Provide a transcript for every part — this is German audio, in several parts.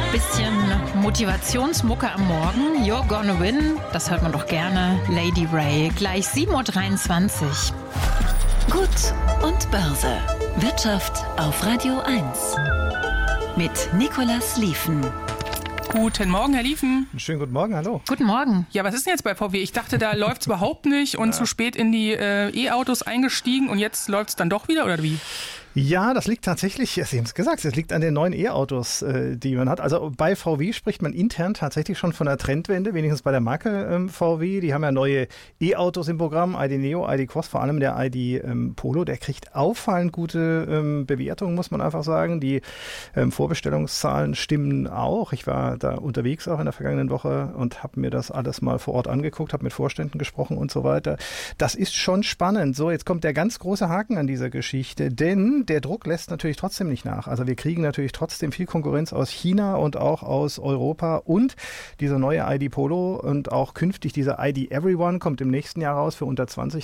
Bisschen Motivationsmucke am Morgen. You're gonna win. Das hört man doch gerne. Lady Ray. Gleich 7.23 Uhr. Gut und Börse. Wirtschaft auf Radio 1. Mit Nicolas Lieven. Guten Morgen, Herr Lieven. Schönen guten Morgen, hallo. Guten Morgen. Ja, was ist denn jetzt bei VW? Ich dachte, da läuft's überhaupt nicht und zu spät in die E-Autos eingestiegen und jetzt läuft's dann doch wieder, oder wie? Ja, das liegt tatsächlich, Sie haben es gesagt, es liegt an den neuen E-Autos, die man hat. Also bei VW spricht man intern tatsächlich schon von einer Trendwende, wenigstens bei der Marke VW. Die haben ja neue E-Autos im Programm, ID Neo, ID Cross, vor allem der ID Polo. Der kriegt auffallend gute Bewertungen, muss man einfach sagen. Die Vorbestellungszahlen stimmen auch. Ich war da unterwegs auch in der vergangenen Woche und habe mir das alles mal vor Ort angeguckt, habe mit Vorständen gesprochen und so weiter. Das ist schon spannend. So, jetzt kommt der ganz große Haken an dieser Geschichte, denn der Druck lässt natürlich trotzdem nicht nach. Also wir kriegen natürlich trotzdem viel Konkurrenz aus China und auch aus Europa und dieser neue ID Polo und auch künftig dieser ID Everyone kommt im nächsten Jahr raus für unter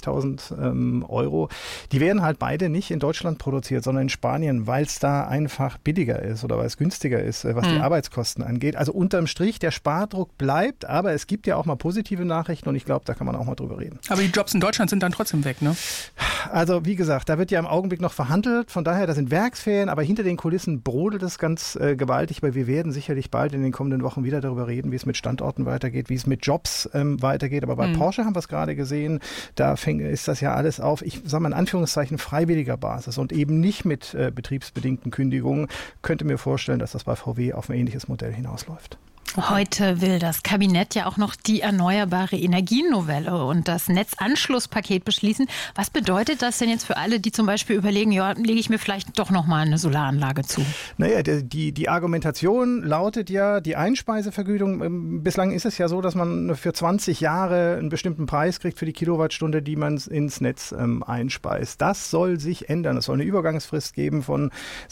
20.000 Euro. Die werden halt beide nicht in Deutschland produziert, sondern in Spanien, weil es da einfach billiger ist oder weil es günstiger ist, was die Arbeitskosten angeht. Also unterm Strich, der Spardruck bleibt, aber es gibt ja auch mal positive Nachrichten und ich glaube, da kann man auch mal drüber reden. Aber die Jobs in Deutschland sind dann trotzdem weg, ne? Also wie gesagt, da wird ja im Augenblick noch verhandelt. Von daher, das sind Werksferien, aber hinter den Kulissen brodelt es ganz gewaltig, weil wir werden sicherlich bald in den kommenden Wochen wieder darüber reden, wie es mit Standorten weitergeht, wie es mit Jobs weitergeht. Aber bei Porsche haben wir es gerade gesehen, da ist das ja alles auf, ich sage mal in Anführungszeichen, freiwilliger Basis und eben nicht mit betriebsbedingten Kündigungen. Könnte mir vorstellen, dass das bei VW auf ein ähnliches Modell hinausläuft. Heute will das Kabinett ja auch noch die erneuerbare Energienovelle und das Netzanschlusspaket beschließen. Was bedeutet das denn jetzt für alle, die zum Beispiel überlegen, ja, lege ich mir vielleicht doch noch mal eine Solaranlage zu? Naja, die Argumentation lautet ja, die Einspeisevergütung, bislang ist es ja so, dass man für 20 Jahre einen bestimmten Preis kriegt für die Kilowattstunde, die man ins Netz einspeist. Das soll sich ändern. Es soll eine Übergangsfrist geben von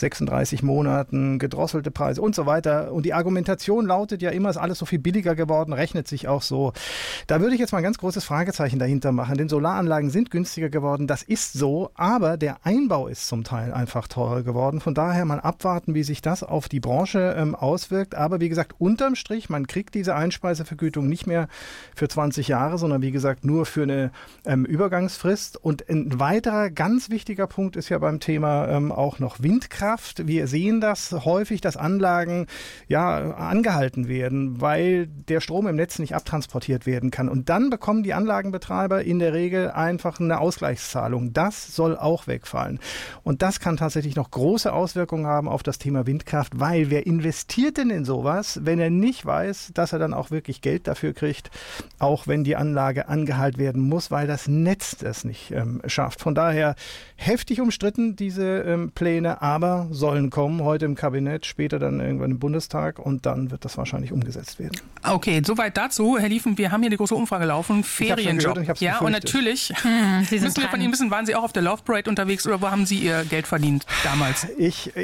36 Monaten, gedrosselte Preise und so weiter. Und die Argumentation lautet ja immer, ist alles so viel billiger geworden, rechnet sich auch so. Da würde ich jetzt mal ein ganz großes Fragezeichen dahinter machen, denn Solaranlagen sind günstiger geworden, das ist so, aber der Einbau ist zum Teil einfach teurer geworden. Von daher mal abwarten, wie sich das auf die Branche auswirkt. Aber wie gesagt, unterm Strich, man kriegt diese Einspeisevergütung nicht mehr für 20 Jahre, sondern wie gesagt nur für eine Übergangsfrist. Und ein weiterer ganz wichtiger Punkt ist ja beim Thema auch noch Windkraft. Wir sehen das häufig, dass Anlagen angehalten werden, weil der Strom im Netz nicht abtransportiert werden kann. Und dann bekommen die Anlagenbetreiber in der Regel einfach eine Ausgleichszahlung. Das soll auch wegfallen. Und das kann tatsächlich noch große Auswirkungen haben auf das Thema Windkraft, weil wer investiert denn in sowas, wenn er nicht weiß, dass er dann auch wirklich Geld dafür kriegt, auch wenn die Anlage angehalten werden muss, weil das Netz das nicht schafft. Von daher heftig umstritten, diese Pläne, aber sollen kommen, heute im Kabinett, später dann irgendwann im Bundestag und dann wird das wahrscheinlich umgesetzt werden. Okay, soweit dazu. Herr Lieven, wir haben hier die große Umfrage laufen. Ferienjob. Ja, und natürlich müssen wir von Ihnen wissen, waren Sie auch auf der Love Parade unterwegs oder wo haben Sie Ihr Geld verdient damals? Ich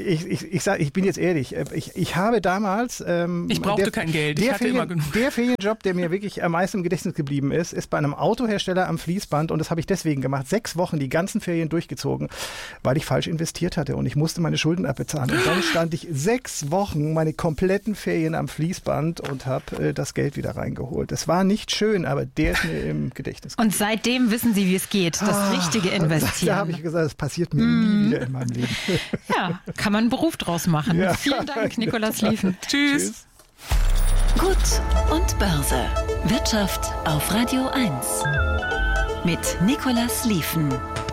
bin jetzt ehrlich. Ich habe damals... ich brauchte kein Geld, ich hatte immer genug. Der Ferienjob, der mir wirklich am meisten im Gedächtnis geblieben ist bei einem Autohersteller am Fließband und das habe ich deswegen gemacht. 6 Wochen die ganzen Ferien durchgezogen, weil ich falsch investiert hatte und ich musste meine Schulden abbezahlen. Und dann stand ich 6 Wochen meine kompletten Ferien am Fließband und habe das Geld wieder reingeholt. Das war nicht schön, aber der ist mir im Gedächtnis geblieben. Und seitdem wissen Sie, wie es geht, das richtige Investieren. Da habe ich gesagt, das passiert mir nie wieder in meinem Leben. Ja, kann man einen Beruf draus machen. Ja. Vielen Dank, Nicolas Lieven. Tschüss. Gut und Börse. Wirtschaft auf Radio 1. Mit Nicolas Lieven.